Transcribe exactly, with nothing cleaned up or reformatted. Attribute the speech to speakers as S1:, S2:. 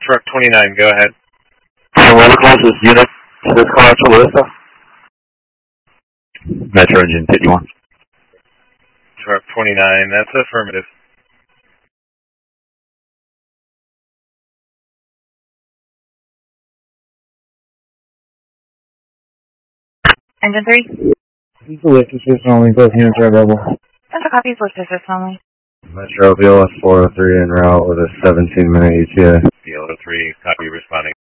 S1: Truck twenty-nine, go ahead.
S2: What closest unit to this car to Larissa? Metro engine fifty-one.
S1: Truck twenty-nine, that's affirmative.
S3: Engine three?
S4: He's a lift assist only, both units are available.
S3: Central copies, lift assist only.
S2: Metro B L S four oh three en route with a seventeen minute E T A.
S1: B L O three, copy responding.